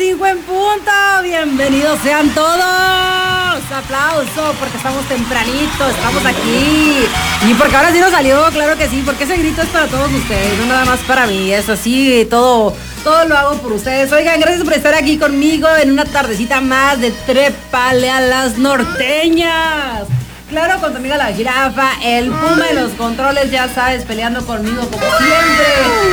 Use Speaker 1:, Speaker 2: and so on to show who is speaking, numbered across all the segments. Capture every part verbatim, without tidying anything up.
Speaker 1: cinco en punto. Bienvenidos sean todos. Aplauso porque estamos tempranito, estamos aquí. Y porque ahora sí nos salió, claro que sí, porque ese grito es para todos ustedes, no nada más para mí. Es así, todo, todo lo hago por ustedes. Oigan, gracias por estar aquí conmigo en una tardecita más de Trépale a las Norteñas. Claro, con tu amiga la Jirafa, el Puma en los controles, ya sabes, peleando conmigo como siempre.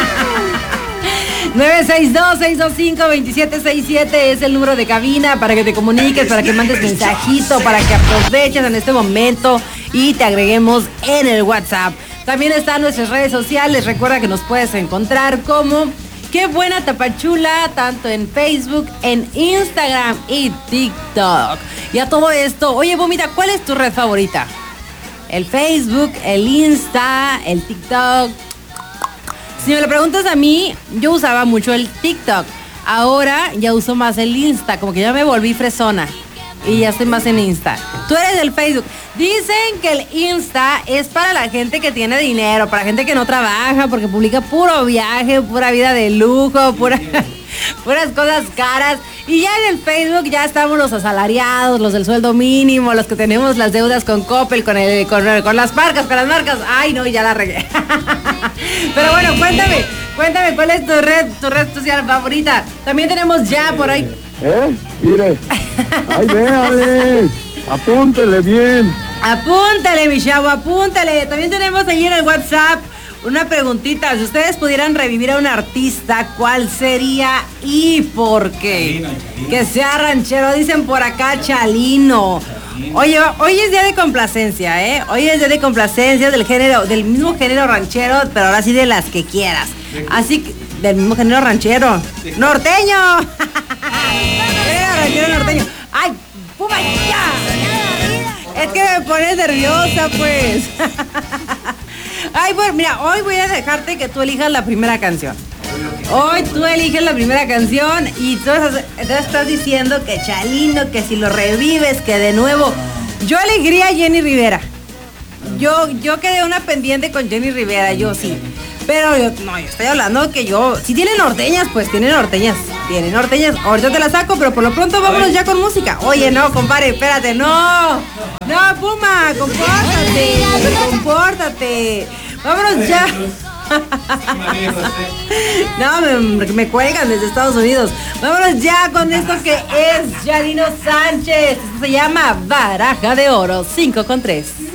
Speaker 1: nueve seis dos, seis dos cinco, dos siete seis siete es el número de cabina para que te comuniques, para que mandes mensajito, para que aproveches en este momento y te agreguemos en el WhatsApp. También están nuestras redes sociales, recuerda que nos puedes encontrar como Qué Buena Tapachula, tanto en Facebook, en Instagram y TikTok. Y a todo esto, oye, Bomita, ¿cuál es tu red favorita? El Facebook, el Insta, el TikTok. Si me lo preguntas a mí, yo usaba mucho el TikTok. Ahora ya uso más el Insta, como que ya me volví fresona. Y ya estoy más en Insta. Tú eres del Facebook. Dicen que el Insta es para la gente que tiene dinero, para la gente que no trabaja, porque publica puro viaje, pura vida de lujo, pura, puras cosas caras. Y ya en el Facebook ya estamos los asalariados, los del sueldo mínimo, los que tenemos las deudas con Coppel, con, el, con, con las marcas, con las marcas. Ay, no, ya la regué. Pero bueno, cuéntame, cuéntame cuál es tu red, tu red social favorita. También tenemos ya por ahí.
Speaker 2: ¿Eh? Mire. Ay, véale. Apúntele bien.
Speaker 1: Apúntale, mi chavo, apúntale. También tenemos ahí en el WhatsApp una preguntita. Si ustedes pudieran revivir a un artista, ¿cuál sería y por qué? Chalino, Chalino. Que sea ranchero, dicen por acá Chalino. Oye, hoy es día de complacencia, ¿eh? Hoy es día de complacencia del género, del mismo género ranchero, pero ahora sí de las que quieras. Así que, del mismo género ranchero. ¡Norteño! Ranchero norteño. ¡Ay, Puma, ya! Es que me pones nerviosa, pues. Ay, pues mira, hoy voy a dejarte que tú elijas la primera canción. Hoy tú eliges la primera canción y tú estás diciendo que Chalino, que si lo revives, que de nuevo. Yo elegiría a Jenny Rivera. Yo, yo quedé una pendiente con Jenny Rivera, yo sí. Pero yo, no, yo estoy hablando que yo, si tiene norteñas, pues tiene norteñas. Tiene norteñas, ahorita te la saco, pero por lo pronto vámonos ya con música. Oye, no, compadre, espérate, no. No, Puma, compórtate, compórtate. Vámonos ya. No, me, me cuelgan desde Estados Unidos. Vámonos ya con esto que es Chalino Sánchez. Esto se llama Baraja de Oro, cinco con tres.